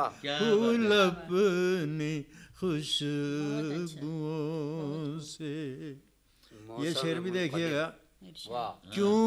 फूल अपनी खुशबुओं से। ये शेर भी देखिएगा। क्यों